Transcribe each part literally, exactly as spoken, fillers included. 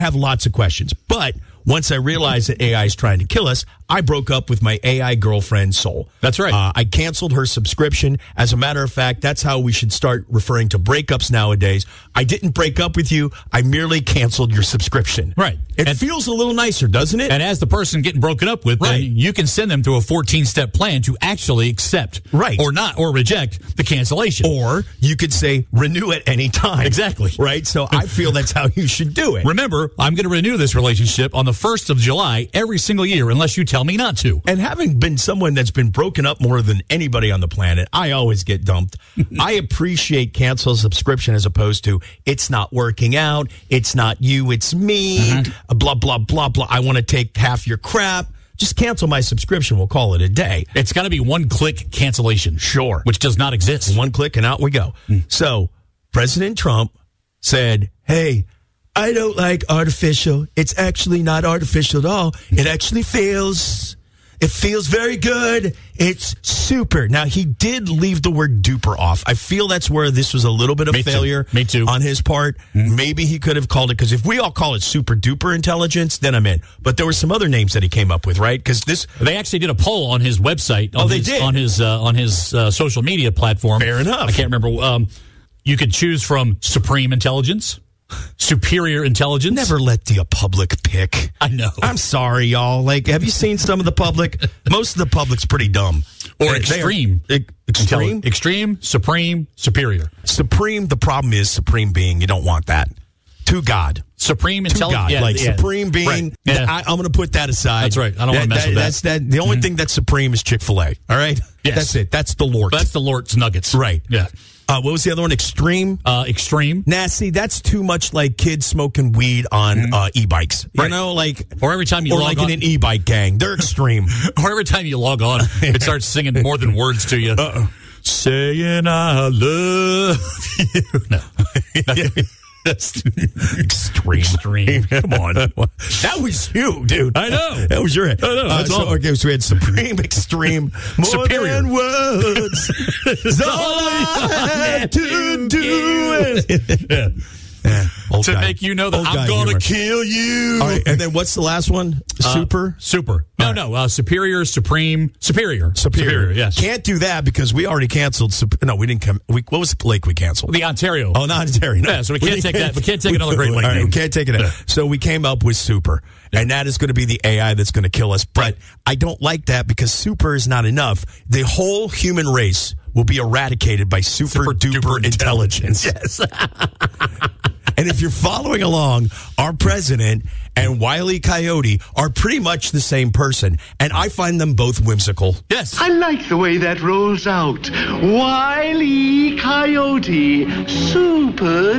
have lots of questions. But once I realized that A I is trying to kill us, I broke up with my A I girlfriend, Sol. That's right. Uh, I canceled her subscription. As a matter of fact, that's how we should start referring to breakups nowadays. I didn't break up with you. I merely canceled your subscription. Right. It and, feels a little nicer, doesn't it? And as the person getting broken up with, right. then you can send them to a fourteen-step plan to actually accept right. or not or reject the cancellation. Or you could say renew at any time. Exactly. Right? So I feel that's how you should do it. Remember, I'm going to renew this relationship on the first of July every single year unless you tell me not to. And having been someone that's been broken up more than anybody on the planet, I always get dumped. I appreciate cancel subscription as opposed to it's not working out, it's not you, it's me, mm-hmm. blah, blah, blah, blah. I want to take half your crap. Just cancel my subscription. We'll call it a day. It's got to be one-click cancellation. Sure. Which does not exist. One click and out we go. Mm. So President Trump said, hey, I don't like artificial. It's actually not artificial at all. It actually feels, it feels very good. It's super. Now, he did leave the word duper off. I feel that's where this was a little bit of Me failure too. Me too. on his part. Mm-hmm. Maybe he could have called it, because if we all call it super duper intelligence, then I'm in. But there were some other names that he came up with, right? Because this, they actually did a poll on his website. On oh, they his, did? On his, uh, on his uh, social media platform. Fair enough. I can't remember. Um, you could choose from supreme intelligence, superior intelligence. Never let the public pick. I know. I'm sorry, y'all. Like, have you seen some of the public? Most of the public's pretty dumb. Or They- extreme. they are- extreme? Intelli- extreme, supreme, superior. Supreme, the problem is supreme being, you don't want that. To God. Supreme To intelligence. God. Yeah, like yeah. supreme being, Right. Yeah. I, I'm going to put that aside. That's right. I don't wanna mess with that. That's that. The only mm-hmm. thing that's supreme is Chick-fil-A. All right? Yes. That's it. That's the Lord. That's the Lord's Nuggets. Right. Yeah. Uh, what was the other one? Extreme? Uh, extreme. Nah, see, that's too much like kids smoking weed on mm-hmm. uh, e-bikes. You right. know, like... Or every time you or log like on. in an e-bike gang. They're extreme. Or every time you log on, it starts singing more than words to you. Uh-oh. Saying I love you. No. That's extreme. Extreme. Come on. That was you, dude. I know. That was your head. I know. Uh, so, okay, so we had supreme, extreme, more superior. than words. That's all I had to do. Yeah. Yeah. Old to guy. make you know that Old I'm guy going to humor. kill you. All right, and then what's the last one? Super? Uh, super. No, right. no. Uh, superior, supreme, superior. Superior. Superior, yes. Can't do that because we already canceled. Sup- no, we didn't come. We, what was the lake we canceled? The Ontario. Oh, not Ontario. No. Yeah, so we can't take that. We can't take another Great Lake All right, name. we can't take it out. Yeah. So we came up with super. And that is going to be the A I that's going to kill us. But I don't like that because super is not enough. The whole human race will be eradicated by super, Super duper, duper intelligence. Yes. And if you're following along, our president and Wile E. Coyote are pretty much the same person. And I find them both whimsical. Yes. I like the way that rolls out. Wile E. Coyote, super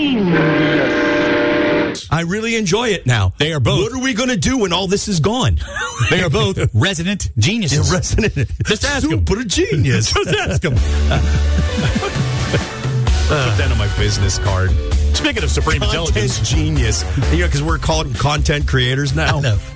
genius. I really enjoy it now. They are both. What are we going to do when all this is gone? They are both resident geniuses. They're resident. Just ask them. Super genius. Just ask them. Put that on my business card. Speaking of supreme Content intelligence. genius. You know, because we're called content creators now. No.